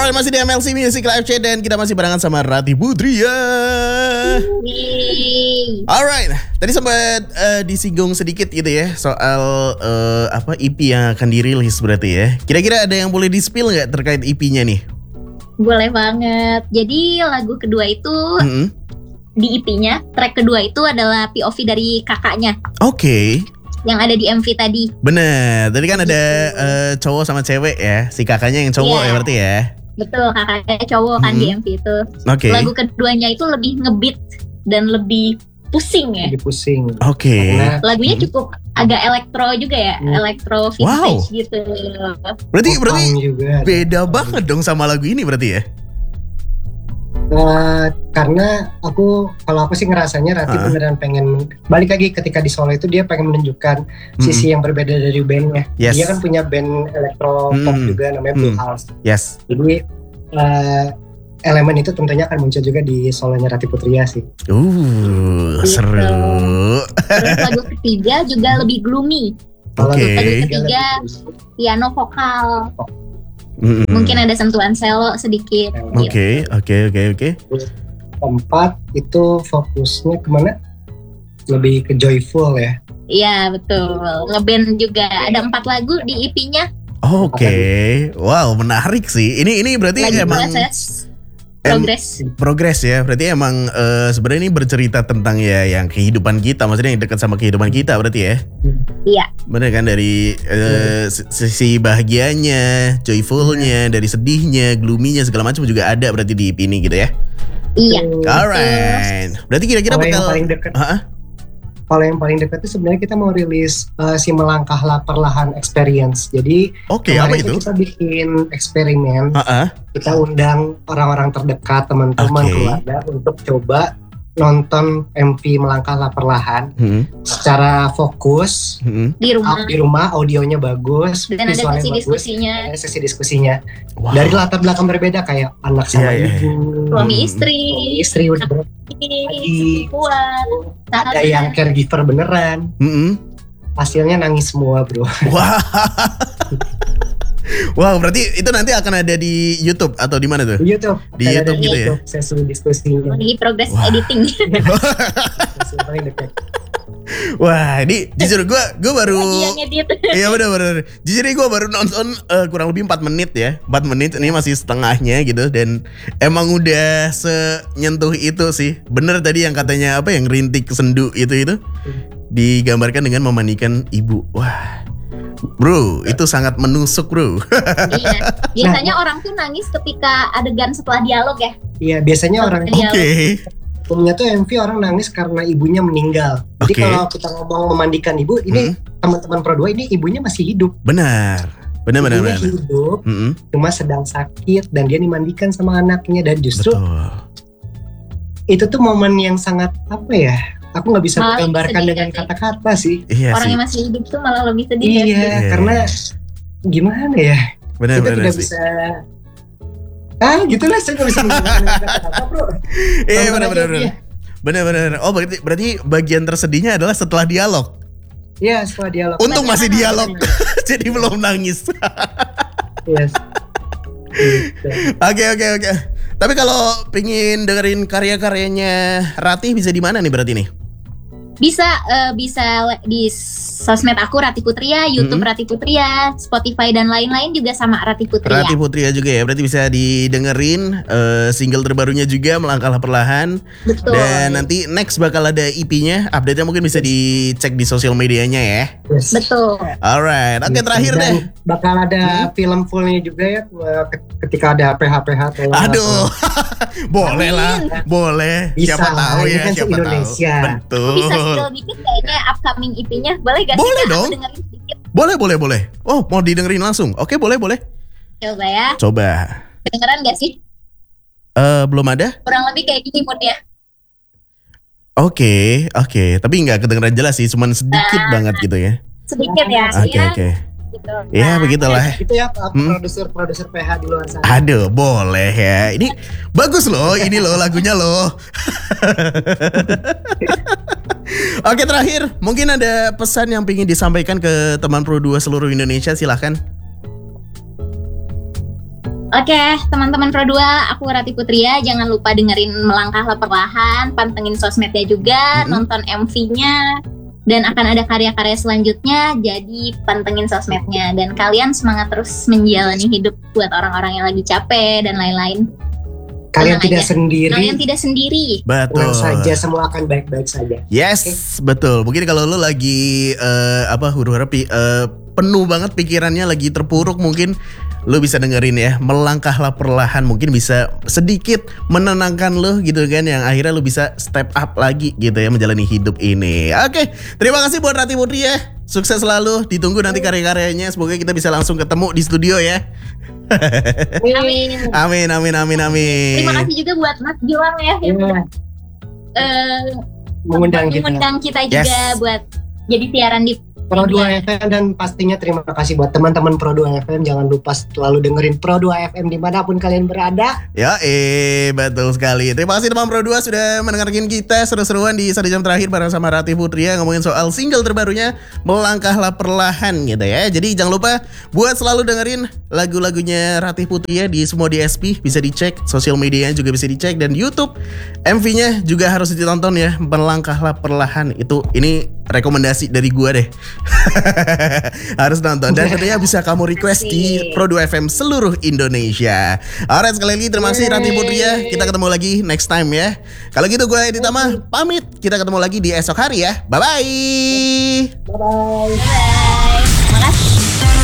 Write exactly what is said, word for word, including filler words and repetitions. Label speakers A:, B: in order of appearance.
A: Alright, masih di M L C Music Live Chat dan kita masih barengan sama Rati Putria. Alright, tadi sempat uh, disinggung sedikit gitu ya soal uh, apa E P yang akan dirilis berarti ya. Kira-kira ada yang boleh di-spill nggak terkait E P-nya nih?
B: Boleh banget. Jadi lagu kedua itu mm-hmm. di E P-nya, track kedua itu adalah P O V dari kakaknya.
A: Oke. Okay.
B: Yang ada di M V tadi.
A: Bener, tadi kan ada uh, cowok sama cewek ya. Si kakaknya yang cowok yeah. ya berarti ya.
B: Betul, kakaknya cowok kan hmm. di M V itu.
A: Okay.
B: Lagu keduanya itu lebih ngebeat dan lebih pusing ya.
C: Lebih pusing.
A: Oke. Okay.
B: Lagunya hmm. cukup agak elektro juga ya, hmm. elektro vintage wow. gitu.
A: Berarti
C: oh,
A: berarti
C: juga.
A: beda banget dong sama lagu ini berarti ya.
C: Uh, karena aku kalau aku sih ngerasanya Rati uh. beneran pengen balik lagi ketika di Solo itu dia pengen menunjukkan mm. sisi yang berbeda dari bandnya.
A: Yes.
C: Dia kan punya band elektro pop mm. juga namanya Blue
A: mm.
C: House.
A: Yes.
C: Jadi uh, elemen itu tentunya akan muncul juga di solonya Rati Putria sih.
A: Uh, gitu. Seru.
B: Terus lagu ketiga juga lebih gloomy.
A: Oke. Okay.
B: Lagu ketiga piano vokal. Oh. Mm-hmm. Mungkin ada sentuhan selo sedikit.
A: Oke, oke, oke, oke.
C: Keempat itu fokusnya kemana? Lebih ke joyful ya.
B: Iya betul. Ngeband juga ada empat lagu di E P-nya.
A: Oke, okay. Wow menarik sih. Ini ini berarti
B: lagi
A: emang
B: proses. Progres.
A: Progres ya. Berarti emang uh, sebenarnya ini bercerita tentang ya yang kehidupan kita, maksudnya yang dekat sama kehidupan kita berarti ya.
B: Iya.
A: Bener kan, dari uh, sisi bahagianya, joyfulnya, dari sedihnya, gloomy-nya segala macam juga ada berarti di E P ini gitu ya.
B: Iya.
A: Alright. Berarti kira-kira bakal
C: yang paling dekat.
A: Uh-huh.
C: Kalau yang paling dekat itu sebenarnya kita mau rilis uh, si Melangkahlah Perlahan Experience. Jadi
A: okay, apa itu?
C: Kita bikin eksperimen.
A: Uh-uh.
C: Kita undang orang-orang terdekat, teman-teman,
A: okay.
C: keluarga untuk coba nonton M V Melangkahlah Perlahan hmm. secara fokus
A: hmm.
B: di rumah.
C: Di rumah audionya bagus,
B: dan ada sesi bagus, diskusinya.
C: Ada sesi diskusinya.
A: Wow.
C: Dari latar belakang berbeda kayak anak sama
A: yeah,
C: ibu,
A: yeah.
B: suami istri,
C: istri udah
B: adik,
C: ada yang caregiver beneran.
A: Mm-hmm.
C: Hasilnya nangis semua bro.
A: Wow. Wow, berarti itu nanti akan ada di YouTube atau di mana tuh?
C: Di YouTube.
A: Di YouTube gitu ya.
C: Sesi diskusinya.
B: Lagi progress wow. editing.
A: Wah, ini jujur gue gue baru iya benar benar. Jujur gue baru nonton uh, kurang lebih empat menit ya. empat menit ini masih setengahnya gitu dan emang udah senyentuh itu sih. Bener tadi yang katanya apa yang rintik sendu itu itu digambarkan dengan memandikan ibu. Wah. Bro, itu sangat menusuk bro.
B: Iya, biasanya nah, orang tuh nangis ketika adegan setelah dialog ya.
C: Iya, biasanya setelah orang.
A: Oke. Okay.
C: Umumnya tuh M V orang nangis karena ibunya meninggal. Jadi okay. kalau kita ngomong memandikan ibu, ini hmm. teman-teman Pro dua ini ibunya masih hidup.
A: Benar, benar, benar.
C: Ibunya benar. hidup, mm-hmm. cuma sedang sakit dan dia dimandikan sama anaknya dan justru Betul. itu tuh momen yang sangat apa ya? Aku nggak bisa malah menggambarkan dengan sih. kata-kata sih.
A: Iya
B: Orang
A: sih.
B: yang masih hidup tuh malah lebih sedih.
C: Iya,
B: ya.
C: iya. Karena gimana ya?
A: Benar,
C: kita
A: benar
C: tidak
A: sih.
C: bisa. Ah, gitulah saya nggak bisa menggambarkan dengan kata-kata, bro.
A: Iya, benar-benar. Benar-benar. Oh, berarti berarti bagian tersedihnya adalah setelah dialog.
C: Iya, setelah dialog.
A: Untung masih dialog, jadi belum nangis.
C: Yes.
A: Oke, oke, oke. Tapi kalau pingin dengerin karya-karyanya Rati bisa di mana nih berarti nih?
B: Bisa uh, bisa di sosmed aku Rati Putria, YouTube mm-hmm. Rati Putria, Spotify dan lain-lain juga sama Rati Putria.
A: Rati Putria juga ya, berarti bisa didengerin uh, single terbarunya juga Melangkahlah Perlahan.
B: Betul.
A: Dan nanti next bakal ada E P-nya, update-nya mungkin bisa dicek di sosial medianya ya.
C: Yes.
B: Betul.
A: Alright, oke okay, terakhir
C: dan
A: deh.
C: Bakal ada hmm? film fullnya juga ya ketika ada P H P H.
A: Aduh, boleh lah, boleh.
C: Bisa,
A: siapa tahu ya,
C: kan
A: siapa
C: Indonesia.
A: tahu. Betul.
B: Bisa spill dikit kayaknya upcoming E P-nya, boleh gak sih?
A: Boleh
B: Kak?
A: dong.
B: Dengerin sedikit.
A: Boleh, boleh, boleh. Oh, mau didengerin langsung? Oke, boleh, boleh.
B: Coba ya.
A: Coba.
B: Kedengeran gak sih?
A: Eh, uh, belum ada?
B: Kurang lebih kayak gini moodnya.
A: Oke, okay, oke. Okay. Tapi nggak kedengeran jelas sih, cuman sedikit nah, banget gitu ya.
B: Sedikit ya.
A: Oke, okay,
B: ya.
A: oke. Okay.
B: Gitu.
A: Ya, nah, begitulah.
C: Itu ya hmm? produser-produser P H di luar sana.
A: Aduh, boleh ya. Ini bagus loh, ini loh lagunya loh. Oke, terakhir, mungkin ada pesan yang ingin disampaikan ke teman Pro dua seluruh Indonesia, silahkan.
B: Oke, teman-teman Pro dua, aku Rati Putria. Jangan lupa dengerin Melangkahlah Perlahan, pantengin sosmednya juga, mm-hmm. nonton M V-nya, dan akan ada karya-karya selanjutnya. Jadi pantengin sosmednya dan kalian semangat terus menjalani hidup buat orang-orang yang lagi capek dan lain-lain.
C: Kalian
B: Tenang
C: tidak
B: aja.
C: sendiri.
B: Kalian tidak sendiri.
A: Betul.
C: Tenang saja, semua akan baik-baik saja.
A: Yes, okay. Betul. Mungkin kalau lu lagi uh, apa huru-hara uh, penuh banget pikirannya, lagi terpuruk, mungkin lu bisa dengerin ya Melangkahlah Perlahan, mungkin bisa sedikit menenangkan lu gitu kan, yang akhirnya lu bisa step up lagi gitu ya menjalani hidup ini. Oke, terima kasih buat Rati Putri ya. Sukses selalu, ditunggu nanti karya-karyanya. Semoga kita bisa langsung ketemu di studio ya.
B: Amin.
A: Amin, amin, amin, amin.
B: Terima kasih juga buat Mas Gilang ya yang
C: yeah.
B: uh,
C: mengundang,
B: mengundang kita, kita
A: yes.
B: juga buat jadi siaran di
C: Pro dua F M, dan pastinya terima kasih buat teman-teman Pro dua F M. Jangan lupa selalu dengerin Pro dua F M dimanapun kalian berada.
A: Ya, eh betul sekali. Terima kasih teman Pro dua sudah mendengarkan kita seru-seruan di satu jam terakhir bareng sama Rati Putria ngomongin soal single terbarunya Melangkahlah Perlahan gitu ya. Jadi jangan lupa buat selalu dengerin lagu-lagunya Rati Putria di semua D S P, bisa dicek, sosial medianya juga bisa dicek, dan YouTube M V-nya juga harus ditonton ya, Melangkahlah Perlahan. Itu ini rekomendasi dari gua deh. Harus nonton, dan tentunya bisa kamu request di Pro dua F M seluruh Indonesia. Alright, sekali lagi terima kasih Rati Putria. Kita ketemu lagi next time ya. Kalau gitu gue Edi Tama pamit. Kita ketemu lagi di esok hari ya. Bye bye.
C: Bye bye.
B: Bye.